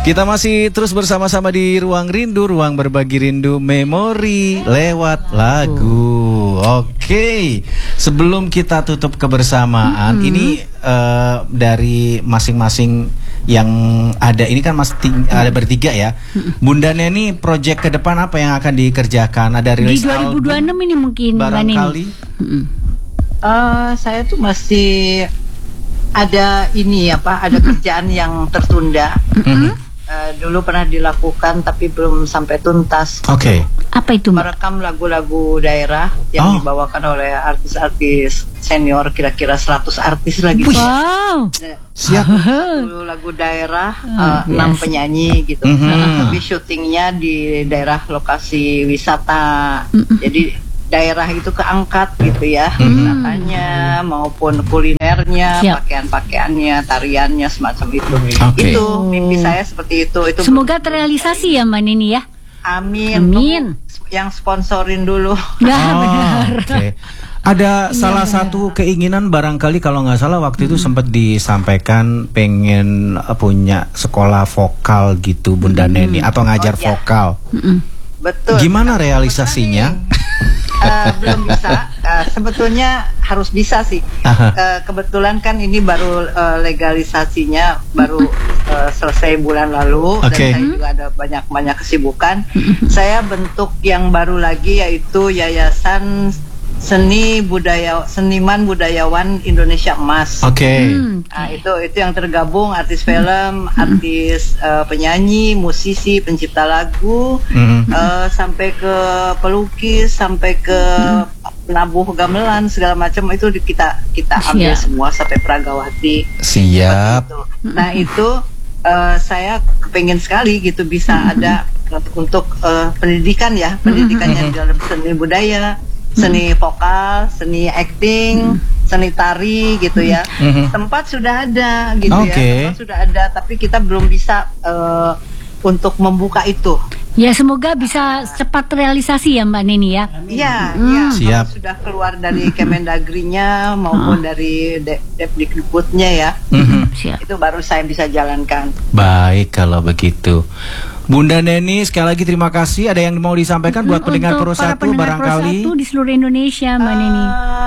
Kita masih terus bersama-sama di Ruang Rindu, ruang berbagi rindu memori lewat lagu. Oke, sebelum kita tutup kebersamaan, ini dari masing-masing yang ada ini kan ada bertiga ya. Bunda Neni, proyek ke depan apa yang akan dikerjakan? Ada rilis di 2026 ini mungkin barangkali? Saya tuh masih ada ada kerjaan yang tertunda. Dulu pernah dilakukan tapi belum sampai tuntas. Oke. Apa itu, Mbak? Merekam lagu-lagu daerah yang dibawakan oleh artis-artis senior, kira-kira 100 artis lagi. Wow. Siap. Lagu daerah, 6 penyanyi gitu. Tapi syutingnya di daerah lokasi wisata. Jadi daerah itu keangkat gitu ya, wisatanya maupun kulinernya, pakaian-pakaiannya, tariannya, semacam itu. Itu mimpi saya seperti itu. Semoga terrealisasi ya Mbak Neni ya. Amin. Amin. Yang sponsorin dulu. Benar. Ada salah satu keinginan barangkali kalau nggak salah waktu itu sempat disampaikan pengen punya sekolah vokal gitu Bunda Neni atau ngajar vokal. Betul. Gimana realisasinya? Belum bisa. Sebetulnya harus bisa sih. Kebetulan kan ini baru legalisasinya baru selesai bulan lalu, dan saya juga ada banyak kesibukan. Saya bentuk yang baru lagi, yaitu Yayasan Seniman Budayawan Indonesia Emas. Nah, itu yang tergabung artis film, artis penyanyi, musisi, pencipta lagu, sampai ke pelukis, sampai ke penabuh gamelan, segala macam itu kita ambil semua sampai Pragawati. Siap. Nah itu saya kepengen sekali gitu bisa ada untuk pendidikan ya, pendidikannya di dalam seni budaya, seni vokal, seni acting, seni tari gitu ya. Tempat sudah ada gitu ya, tempat sudah ada, tapi kita belum bisa untuk membuka itu. Ya semoga bisa cepat realisasi ya Mbak Neni ya. Iya, siap. Sudah keluar dari Kemendagrinya maupun dari Depdikbudnya ya. Itu baru saya bisa jalankan. Baik kalau begitu. Bunda Neni, sekali lagi terima kasih. Ada yang mau disampaikan buat pendengar Pro 1 barangkali? Pro 1 di seluruh Indonesia, Mbak Neni.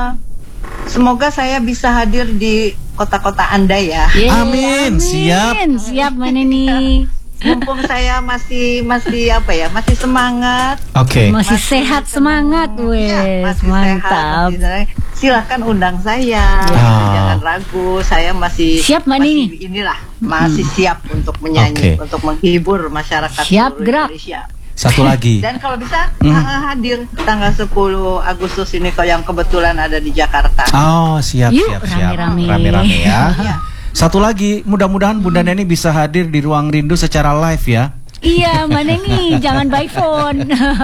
Semoga saya bisa hadir di kota-kota Anda ya. Amin. Siap. Siap Mbak Neni. Mumpung saya masih semangat. Masih sehat semangat, wes mantap. Silahkan undang saya. Jangan ragu, saya masih siap Mbak Neni. Masih siap untuk menyanyi, untuk menghibur masyarakat Indonesia. Satu lagi. Dan kalau bisa hadir tanggal 10 Agustus ini kalau yang kebetulan ada di Jakarta. Siap. Rame-rame ya. Satu lagi, mudah-mudahan Bunda Neni bisa hadir di Ruang Rindu secara live ya. Iya Mbak Neni, jangan by phone.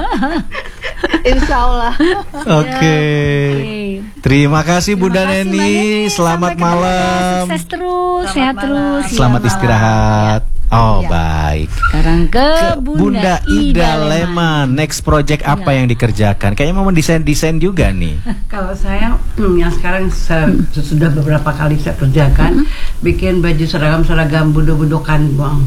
Insya Allah. Oke. Terima kasih Bunda Neni. Selamat malam. Sukses terus, sehat terus. Selamat istirahat. Baik. Sekarang ke Bunda Ida Leman. Next project apa yang dikerjakan? Kayaknya mau desain juga nih. Kalau saya yang sekarang sudah beberapa kali saya kerjakan, bikin baju seragam budok-budokan doang.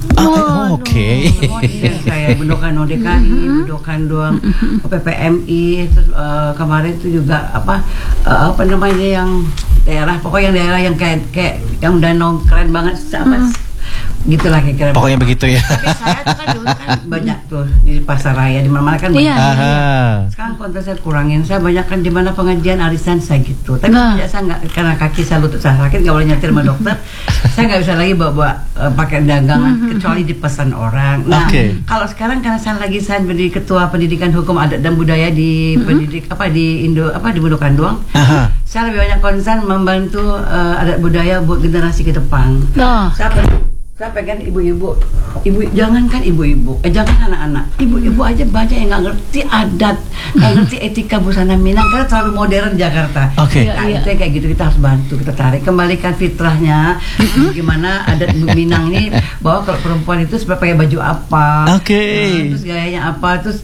Saya budokan ODKI, budokan doang PPMI. Terus kemarin itu juga apa namanya yang daerah, pokoknya yang daerah yang kayak yang danau keren banget sama. Gitulah kira-kira. Pokoknya begitu ya. Tapi saya tuh kan dulu kan banyak tuh di pasar raya, di mana-mana kan banyak. Sekarang konten saya kurangin. Saya banyak kan di mana pengajian arisan saya gitu. Tapi saya nggak, karena kaki saya lutut saya sakit, nggak boleh nyetir sama dokter. Saya nggak bisa lagi bawa pakai dagangan kecuali dipesan orang. Nah, kalau sekarang karena saya menjadi ketua pendidikan hukum adat dan budaya di di Budokan doang. Saya lebih banyak konsen membantu adat budaya buat generasi ke depan. Saya pengen ibu-ibu, jangankan ibu-ibu, jangan anak-anak, ibu-ibu aja banyak yang nggak ngerti adat, nggak ngerti etika busana Minang karena terlalu modern Jakarta. Itu kayak gitu, kita harus bantu, kita tarik, kembalikan fitrahnya. Gimana adat Minang ini, bahwa kalau perempuan itu supaya pakai baju apa, terus gayanya apa, terus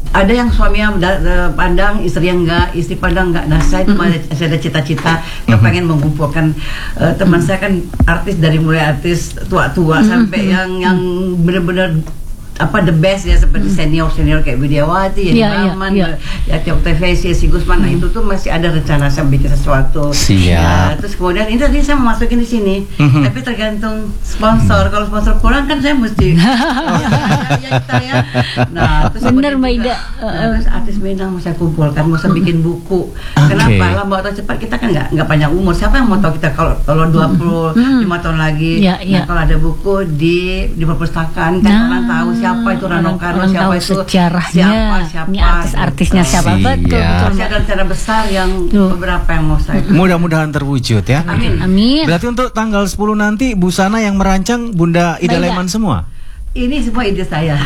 ada yang suaminya pandang, istri yang enggak, istri pandang enggak. Nah, saya ada cita-cita yang pengen mengumpulkan teman saya kan artis dari mulai artis tua-tua sampai yang benar-benar the best ya, seperti senior kayak Widiawati, Rahman, ya Tiok TV, si Gusman. Nah, itu tuh masih ada rencana saya bikin sesuatu. Ya, terus kemudian ini tadi saya mau masukin di sini, tapi tergantung sponsor. Kalau sponsor kurang kan saya mesti ya. Nah, terus bener Mbak Ida. Terus artis Minang mau saya kumpulkan, mau saya bikin buku. Kenapa? Lambat atau cepat kita kan nggak panjang umur. Siapa yang mau tahu kita kalau 25 tahun lagi? Nah, kalau ada buku di perpustakaan kan orang tahu siapa itu Rano Karno, siapa itu sejarahnya, siapa ini artis-artisnya siapa. Betul. Masih ada rencana besar yang beberapa yang mau saya. Mudah-mudahan terwujud ya. Amin. Berarti untuk tanggal 10 nanti busana yang merancang Bunda Ida Leman semua? Ini semua ide saya.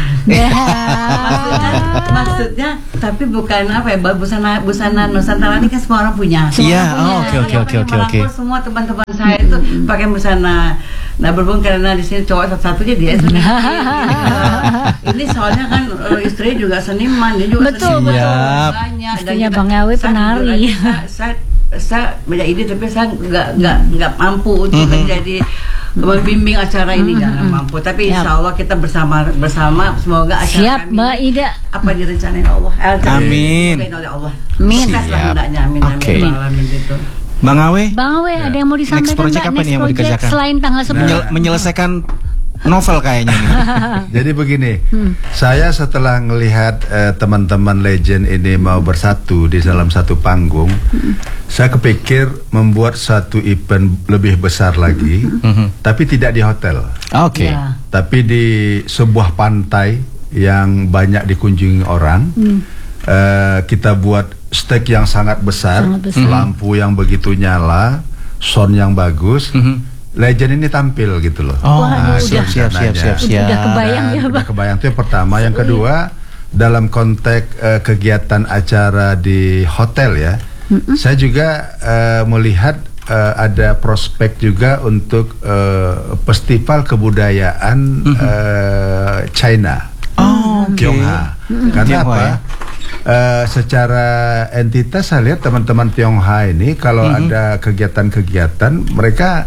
maksudnya tapi bukan busana Nusantara ini kan semua orang punya. Iya, oke. Semua teman-teman saya itu pakai busana. Nah, berhubung karena di sini cowok satu-satunya dia sendiri. Ini soalnya kan istri juga seniman, dia juga betul. Istrinya Bang Awe penari. Saya banyak ide tapi saya nggak mampu untuk menjadi membimbing acara ini, jangan mampu. Tapi insya Allah kita bersama semoga acara kami Mbak Ida apa direncanain Allah. Amin. Oleh Allah. Amin. Amin gitu. Bang Awe, ada yang mau disampaikan? Next project apa nih yang mau dikerjakan? Selain tanggal 10 menyelesaikan novel kayaknya nih. Jadi begini, saya setelah melihat teman-teman legend ini mau bersatu di dalam satu panggung, saya kepikir membuat satu event lebih besar lagi, tapi tidak di hotel. Oke. Tapi di sebuah pantai yang banyak dikunjungi orang. Kita buat stage yang sangat besar, lampu yang begitu nyala, sound yang bagus. Legend ini tampil gitu loh. Siap. Udah kebayang ya, Bang. Udah kebayang, itu yang pertama. Yang kedua, dalam konteks kegiatan acara di hotel ya, saya juga melihat ada prospek juga untuk festival kebudayaan China, Tionghoa. Karena apa? Secara entitas saya lihat teman-teman Tionghoa ini kalau ada kegiatan-kegiatan mereka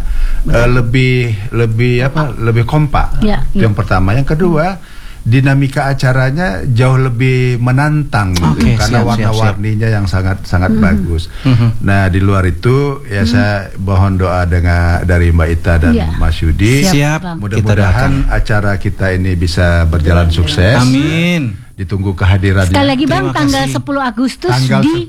lebih kompak. Itu yang pertama. Yang kedua, dinamika acaranya jauh lebih menantang gitu, karena warna-warninya yang sangat bagus. Nah, di luar itu ya saya mohon doa dari Mbak Ita dan Mas Yudi. Mudah-mudahan acara kita ini bisa berjalan sukses. Amin. Ditunggu kehadirannya. Sekali lagi Bang, tanggal 10 Agustus di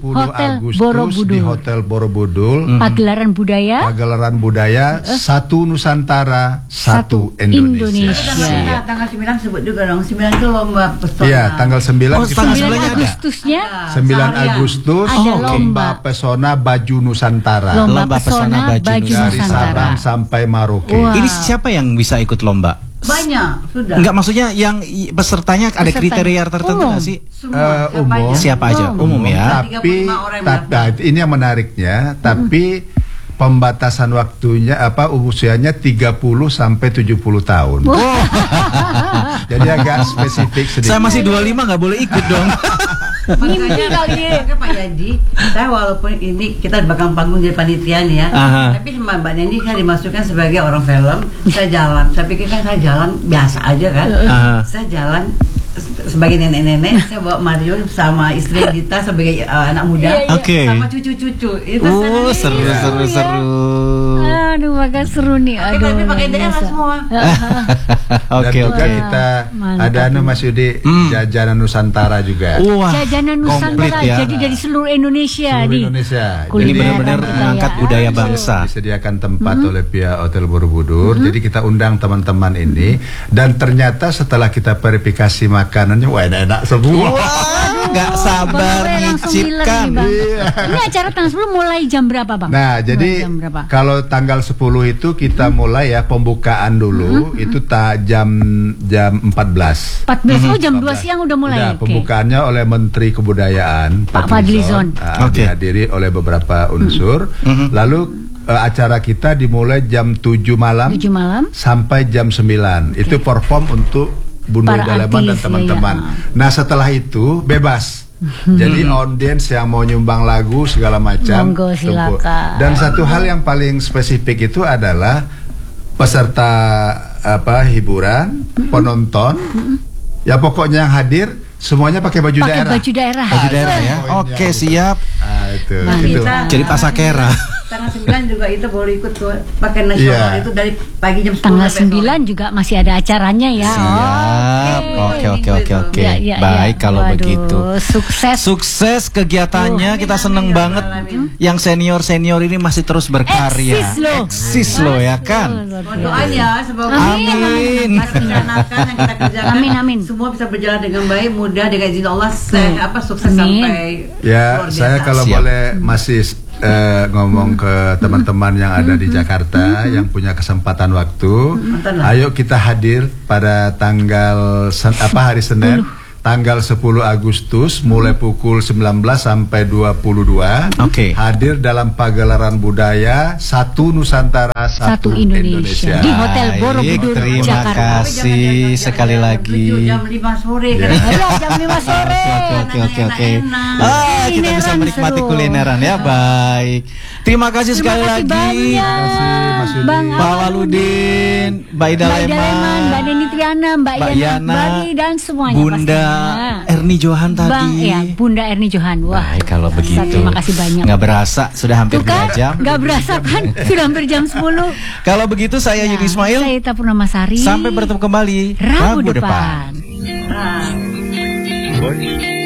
Hotel Borobudur. Pagelaran budaya satu Nusantara, satu Indonesia. Tanggal 9 sebut juga dong. 9 itu lomba pesona. Iya, tanggal 9 9 Agustusnya 9 Agustus lomba pesona baju Nusantara. Lomba pesona baju dari Sabang sampai Merauke. Ini siapa yang bisa ikut lomba? Banyak, sudah. Enggak, maksudnya yang pesertanya ada kriteria tertentu nggak sih? Umum. Siapa aja? Umum ya. Tapi ini yang menariknya, tapi pembatasan waktunya usianya 30 sampai 70 tahun. Jadi agak spesifik sedikit. Saya masih 25 nggak boleh ikut dong. Makanya Pak Yadi, saya walaupun ini kita bakal panggung jadi panitia nih ya, tapi sama Mbak Nendi kan dimasukkan sebagai orang film. Saya jalan, saya pikir kan saya jalan biasa aja kan. Saya jalan sebagai nenek-nenek, saya bawa Mario sama istri Dita sebagai anak muda, sama cucu-cucu. Itu seru. Aduh, maka seru nih. Tapi pakai daerah semua. Oke. Kita ada Mas Yudi, jajanan Nusantara juga. Jajanan Nusantara jadi dari seluruh Indonesia. Jadi benar-benar mengangkat budaya bangsa. Disediakan tempat oleh pihak Hotel Borobudur. Jadi kita undang teman-teman ini, dan ternyata setelah kita verifikasi makanannya, wah enak-enak semua. Nggak sabar nyicipkan. Ini acara tanggal 10 mulai jam berapa Bang? Nah, jadi kalau tanggal 10 itu kita mulai ya pembukaan dulu, itu jam 14. Jam 2 siang udah mulai. Pembukaannya oleh Menteri Kebudayaan Pak Fadlizon. Dihadiri oleh beberapa unsur. Lalu acara kita dimulai jam 7 malam sampai jam 9. Itu perform untuk Bunda Para Daleman dan artis, teman-teman. ya. Nah setelah itu bebas. Jadi audiens yang mau nyumbang lagu segala macam, Monggo, silakan. Dan satu hal yang paling spesifik itu adalah peserta hiburan, penonton, ya pokoknya yang hadir semuanya pakai baju daerah. Baju daerah. Baju daerah ya. Oke, siap. Itu. Jadi pasakera. Tanggal 9 juga itu boleh ikut tuh pakai nasional itu dari pagi jam 10 Tanggal sampai 9 juga masih ada acaranya ya. Siap. Oke. Ya, Baik kalau Waduh, begitu. Sukses kegiatannya. Kita seneng banget. Yang senior ini masih terus berkarya. Eksis loh ya kan. doain ya semoga Amin. rencanakan yang kita kerjakan Amin. semua bisa berjalan dengan baik, mudah dengan izin Allah sukses Amin. sampai Ya, luar saya biasa. kalau Siap. boleh masih ngomong ke teman-teman yang ada di Jakarta yang punya kesempatan waktu, ayo kita hadir pada tanggal hari Senin, tanggal 10 Agustus mulai pukul 19 sampai 22. Oke. Hadir dalam pagelaran budaya Satu Nusantara Satu Indonesia. Di Hotel Borobudur, Terima Jakarta. kasih sekali lagi. Jam 5 sore kan. Jam 5 sore. Oke. Kita bisa Kulineran menikmati seru. kulineran ya. Baik. Terima kasih sekali lagi. banyak. Terima kasih Mas Yudi. Bang Pak Waludin, Mbak Ida Mbak Ida Leman, Leman, Mbak Deni Triana, Mbak Mbak Yana Yana, Bari dan semuanya Bunda pastinya. Erni Johan tadi. Bunda Erni Johan. Wah, Baik kalau begitu. terima kasih banyak. Nggak berasa sudah hampir Tuh kan, 2 jam. nggak berasa kan? Sudah hampir jam 10. Kalau begitu saya Yudi Ismail. Saya Ita Purnamasari. Sampai bertemu kembali Rabu depan. Boleh.